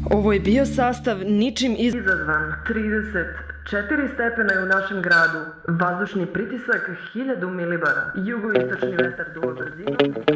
Ovo je bio sastav ničim izazvan. 34 stepena je u našem gradu. Vazdušni pritisak 1000 milibara. Jugoistočni vetar duva brzinom